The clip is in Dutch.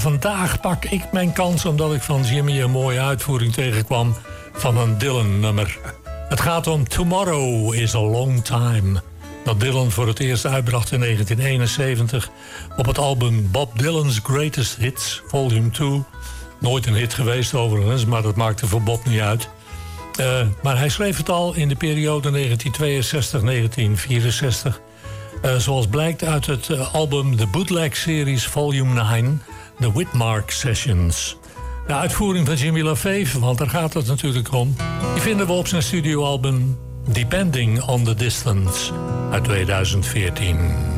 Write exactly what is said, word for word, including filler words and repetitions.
Vandaag pak ik mijn kans omdat ik van Jimmy een mooie uitvoering tegenkwam van een Dylan-nummer. Het gaat om Tomorrow is a Long Time. Dat Dylan voor het eerst uitbracht in negentien eenenzeventig op het album Bob Dylan's Greatest Hits, volume twee. Nooit een hit geweest overigens, maar dat maakte voor Bob niet uit. Uh, maar hij schreef het al in de periode negentien tweeënzestig tot negentien vierenzestig. Uh, zoals blijkt uit het uh, album The Bootleg Series volume negen, The Whitmark Sessions. De uitvoering van Jimmy LaFave, want daar gaat het natuurlijk om, die vinden we op zijn studioalbum Depending on the Distance uit tweeduizend veertien.